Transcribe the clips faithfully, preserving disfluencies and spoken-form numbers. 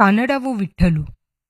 कानडा वो विठ्ठलू.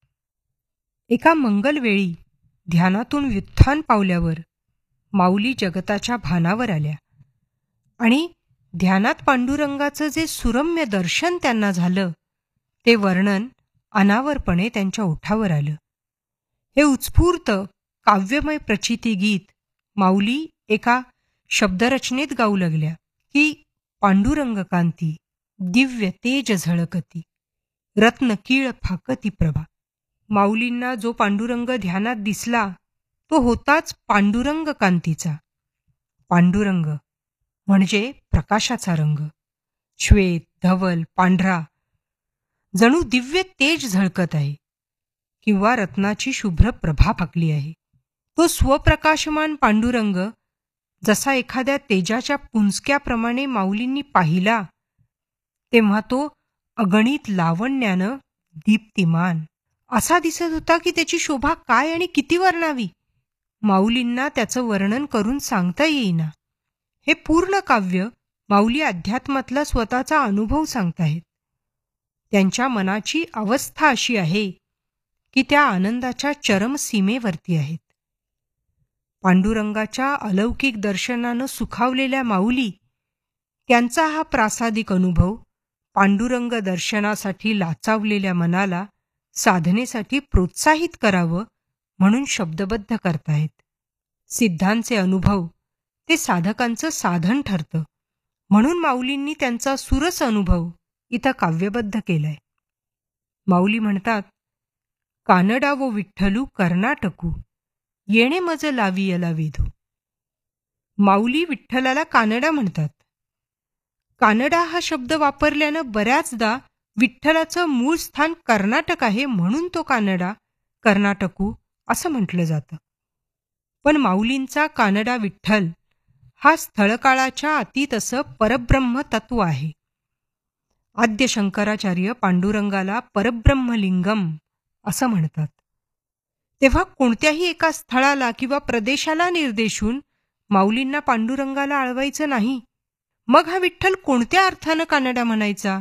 एका मंगलवेळी ध्यानातून व्युत्थान पावल्यावर माऊली जगताच्या भानावर आल्या आणि ध्यानात पांडुरंगाचं जे सुरम्य दर्शन त्यांना झालं ते वर्णन अनावरपणे त्यांच्या ओठावर आलं. हे उत्स्फूर्त काव्यमय प्रचिती गीत माऊली एका शब्दरचनेत गाऊ लागल्या की पांडुरंग कांती दिव्य तेज झळकती रत्नकीळ फाकती प्रभा. माऊलींना जो पांडुरंग ध्यानात दिसला तो होताच पांडुरंग कांतीचा. पांडुरंग म्हणजे प्रकाशाचा रंग, श्वेत, धवल, पांढरा, जणू दिव्य तेज झळकत आहे किंवा रत्नाची शुभ्र प्रभा फाकली आहे. तो स्वप्रकाशमान पांडुरंग जसा एखाद्या तेजाच्या पुंजक्याप्रमाणे माऊलींनी पाहिला तेव्हा तो अगणित लावण्यानं दीप्तिमान असा दिसत होता की त्याची शोभा काय आणि किती वर्णावी. माऊलींना त्याचं वर्णन करून सांगता येईना. हे पूर्ण काव्य माऊली अध्यात्मातला स्वतःचा अनुभव सांगताहेत. त्यांच्या मनाची अवस्था अशी आहे की त्या आनंदाच्या चरम सीमेवरती आहेत. पांडुरंगाच्या अलौकिक दर्शनानं सुखावलेल्या माऊली त्यांचा हा प्रासादिक अनुभव पांडुरंग दर्शनासाठी लाचावलेल्या मनाला साधनेसाठी प्रोत्साहित करावं म्हणून शब्दबद्ध करतायत. सिद्धांचे अनुभव ते साधकांचं साधन ठरतं म्हणून माऊलींनी त्यांचा सुरस अनुभव इथं काव्यबद्ध केलाय. माऊली म्हणतात, कानडा वो विठ्ठलू कर्नाटकू येणे मज लावियला वेधू. माऊली विठ्ठलाला कानडा म्हणतात. कानडा हा शब्द वापरल्यानं बऱ्याचदा विठ्ठलाचं मूळ स्थान कर्नाटक आहे म्हणून तो कानडा कर्नाटकू असं म्हटलं जातं. पण माऊलींचा कानडा विठ्ठल हा स्थळकाळाच्या अतीत असं परब्रह्म तत्व आहे. आद्य शंकराचार्य पांडुरंगाला परब्रह्मलिंगम असं म्हणतात. तेव्हा कोणत्याही एका स्थळाला किंवा प्रदेशाला निर्देशून माऊलींना पांडुरंगाला आळवायचं नाही. मग हा विठ्ठल कोणत्या अर्थानं कानडा म्हणायचा?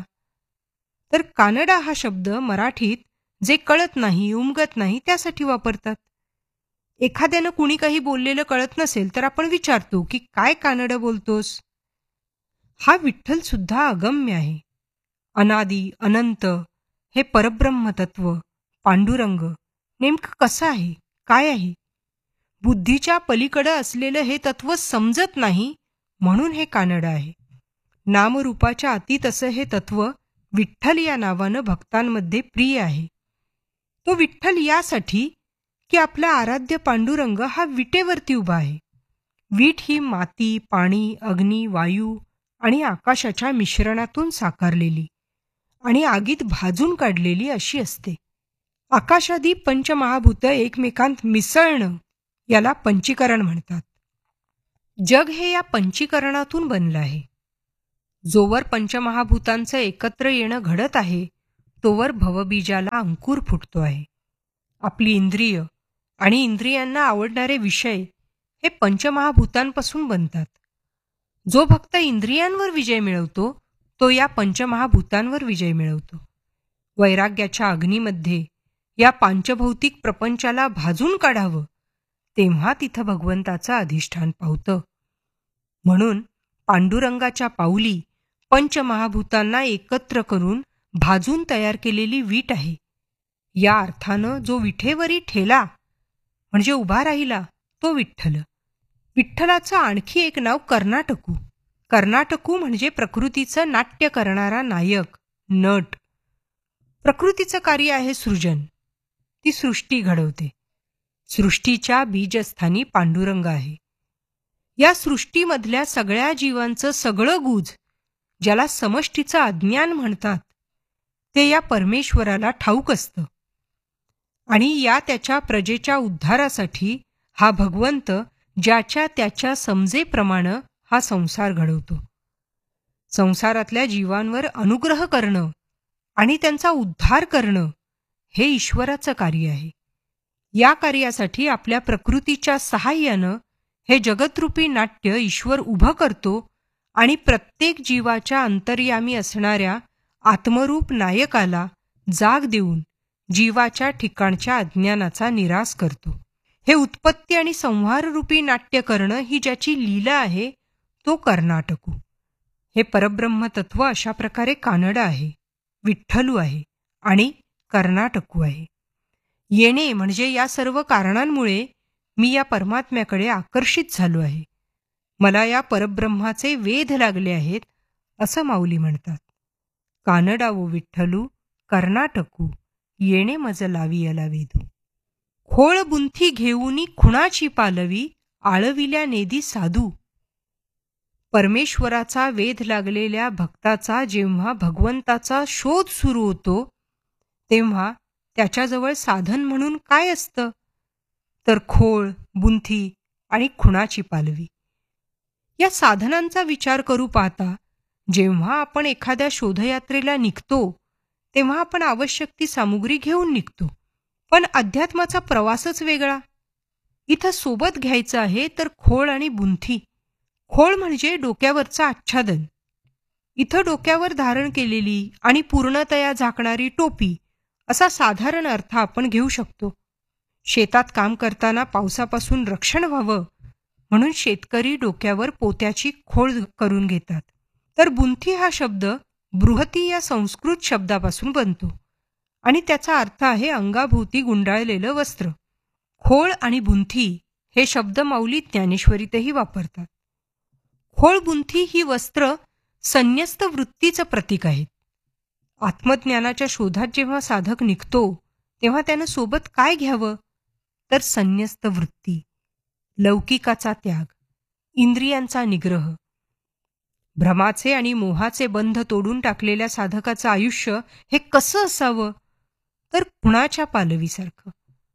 तर कानडा हा शब्द मराठीत जे कळत नाही, उमगत नाही त्यासाठी वापरतात. एखाद्यानं कुणी काही बोललेलं कळत नसेल तर आपण विचारतो की काय कानड बोलतोस? हा विठ्ठल सुद्धा अगम्य आहे. अनादी अनंत हे परब्रह्म तत्व पांडुरंग नेमकं कसं आहे, काय आहे? बुद्धीच्या पलीकडं असलेलं हे तत्व समजत नाही म्हणून हे कानड आहे. नामरूपाच्या अतीत असं हे तत्व विठ्ठल या नावानं भक्तांमध्ये प्रिय आहे. तो विठ्ठल यासाठी की आपला आराध्य पांडुरंग हा विटेवरती उभा आहे. वीट ही माती, पाणी, अग्नी, वायू आणि आकाशाच्या मिश्रणातून साकारलेली आणि आगीत भाजून काढलेली अशी असते. आकाशादी पंचमहाभूत एकमेकांत मिसळणं याला पंचीकरण म्हणतात. जग हे या पंचीकरणातून बनलं आहे. जोवर पंचमहाभूतांचं एकत्र येणं घडत आहे तोवर भवबीजाला अंकुर फुटतो आहे. आपली इंद्रिय आणि इंद्रियांना आवडणारे विषय हे पंचमहाभूतांपासून बनतात. जो भक्त इंद्रियांवर विजय मिळवतो तो या पंचमहाभूतांवर विजय मिळवतो. वैराग्याच्या अग्नीमध्ये या पांचभौतिक प्रपंचाला भाजून काढावं तेव्हा तिथं भगवंताचं अधिष्ठान पावतं. म्हणून पांडुरंगाच्या पाऊली पंचमहाभूतांना एकत्र करून भाजून तयार केलेली वीट आहे. या अर्थानं जो विठेवरी ठेला म्हणजे उभा राहिला तो विठ्ठल. विठ्ठलाचं आणखी एक नाव कर्नाटकू. कर्नाटकू म्हणजे प्रकृतीचं नाट्य करणारा नायक, नट. प्रकृतीचं कार्य आहे सृजन. ती सृष्टी घडवते. सृष्टीच्या बीजस्थानी पांडुरंग आहे. या सृष्टीमधल्या सगळ्या जीवांचं सगळं गुज ज्याला समष्टीचं अज्ञान म्हणतात ते या परमेश्वराला ठाऊक असतं आणि या त्याच्या प्रजेच्या उद्धारासाठी हा भगवंत ज्याच्या त्याच्या समजेप्रमाणे हा संसार घडवतो. संसारातल्या जीवांवर अनुग्रह करणं आणि त्यांचा उद्धार करणं हे ईश्वराचं कार्य आहे. या कार्यासाठी आपल्या प्रकृतीच्या सहाय्यानं हे जगतरूपी नाट्य ईश्वर उभं करतो आणि प्रत्येक जीवाच्या अंतर्यामी असणाऱ्या आत्मरूप नायकाला जाग देऊन जीवाच्या ठिकाणच्या अज्ञानाचा निराश करतो. हे उत्पत्ती आणि संहाररूपी नाट्य करणं ही ज्याची लीला आहे तो कर्नाटकू. हे परब्रह्म तत्व अशा प्रकारे कानडा आहे, विठ्ठलू आहे आणि कर्नाटकू आहे. येणे म्हणजे या सर्व कारणांमुळे मी या परमात्म्याकडे आकर्षित झालो आहे. मला या परब्रह्माचे वेध लागले आहेत असं माऊली म्हणतात. कानडा वो विठ्ठलू कर्नाटकू येणे मज लावियला वेधू. खोळ बुंथी घेऊनी खुणाची पालवी आळविल्या नेदी साधू. परमेश्वराचा वेध लागलेल्या भक्ताचा जेव्हा भगवंताचा शोध सुरू होतो तेव्हा त्याच्याजवळ साधन म्हणून काय असतं तर खोळ, बुंथी आणि खुणाची पालवी. या साधनांचा विचार करू पाहता जेव्हा आपण एखाद्या शोधयात्रेला निघतो तेव्हा आपण आवश्यक ती सामुग्री घेऊन निघतो, पण अध्यात्माचा प्रवासच वेगळा. इथं सोबत घ्यायचं आहे तर खोळ आणि बुंथी. खोळ म्हणजे डोक्यावरचं आच्छादन. इथं डोक्यावर धारण केलेली आणि पूर्णतया झाकणारी टोपी असा साधारण अर्थ आपण घेऊ शकतो. शेतात काम करताना पावसापासून रक्षण व्हावं म्हणून शेतकरी डोक्यावर पोत्याची खोळ करून घेतात. तर बुंथी हा शब्द बृहती या संस्कृत शब्दापासून बनतो आणि त्याचा अर्थ आहे अंगाभोवती गुंडाळलेलं वस्त्र. खोळ आणि बुंथी हे शब्द माऊली ज्ञानेश्वरीतही वापरतात. खोळ बुंथी ही वस्त्र संन्यस्त वृत्तीचं प्रतीक आहेत. आत्मज्ञानाच्या शोधात जेव्हा साधक निघतो तेव्हा त्यानं सोबत काय घ्यावं तर संन्यस्त वृत्ती, लौकिकाचा त्याग, इंद्रियांचा निग्रह. भ्रमाचे आणि मोहाचे बंध तोडून टाकलेल्या साधकाचं आयुष्य हे कसं असावं तर खुणाच्या पालवीसारखं.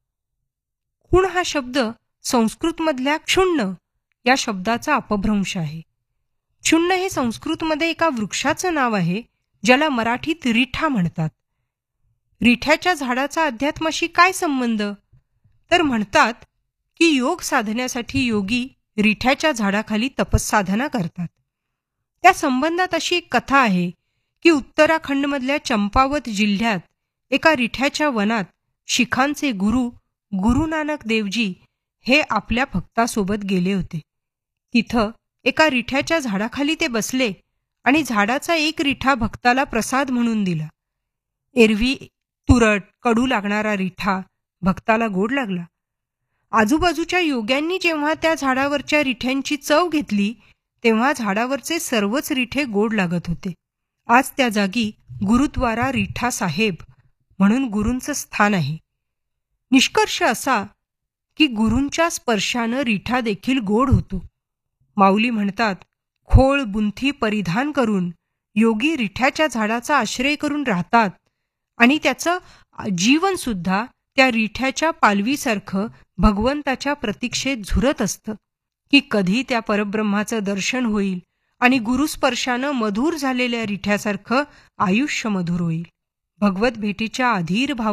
खुण हा शब्द संस्कृतमधल्या क्षुण्ण या शब्दाचा अपभ्रंश आहे. क्षुण्ण हे संस्कृतमध्ये एका वृक्षाचं नाव आहे ज्याला मराठीत रिठा म्हणतात. रिठ्याच्या झाडाचा अध्यात्माशी काय संबंध तर म्हणतात की योग साधण्यासाठी योगी रिठ्याच्या झाडाखाली तपस्साधना करतात. त्या संबंधात अशी एक कथा आहे की उत्तराखंडमधल्या चंपावत जिल्ह्यात एका रिठ्याच्या वनात शिखांचे गुरु गुरु नानक देवजी हे आपल्या भक्तासोबत गेले होते. तिथं एका रिठ्याच्या झाडाखाली ते बसले आणि झाडाचा एक रिठा भक्ताला प्रसाद म्हणून दिला. एरवी तुरट कडू लागणारा रिठा भक्ताला गोड लागला. आजूबाजूच्या योग्यांनी जेव्हा त्या झाडावरच्या रिठ्यांची चव घेतली तेव्हा झाडावरचे सर्वच रिठे गोड लागत होते. आज त्या जागी गुरुद्वारा रिठा साहेब म्हणून गुरूंचं स्थान आहे. निष्कर्ष असा की गुरूंच्या स्पर्शानं रिठा देखील गोड होतो. माऊली म्हणतात, खोळ बुंथी परिधान करून योगी रिठ्याच्या झाडाचा आश्रय करून राहतात आणि त्याचं जीवनसुद्धा त्या रिठ्याच्या पालवीसारखं भगवंताच्या प्रतीक्षेत झुरत असतं की कधी त्या परब्रह्माचं दर्शन होईल आणि गुरुस्पर्शानं मधुर झालेल्या रिठ्यासारखं आयुष्य मधुर होईल. भगवत भेटीच्या अधीर भाव